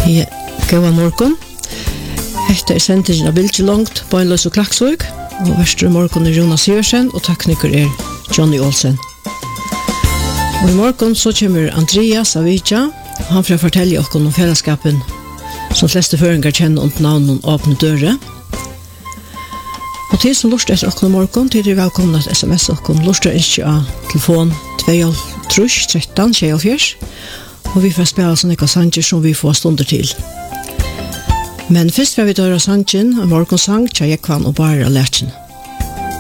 Ja, god morgen. Hetta sendingen av Bilge Langt, Bøynløs og Klaksvøk, og verste morgen Jonas Siversen, og tekniker Johnny Olsen. Og i morgen så kommer Andreas Avicii, han får fortelle oss om fellesskapen som fleste føringer kjenner under navnet Åpne døre. Og til som lurer etter oss i morgen, til dere velkomne til sms oss, lurer ikke av telefon 2-13-24, og vi får spille sånne sanger som vi får stunder til. Men først får vi døre sangen, morgensang, Tja Jekvann og Bara Lertjen.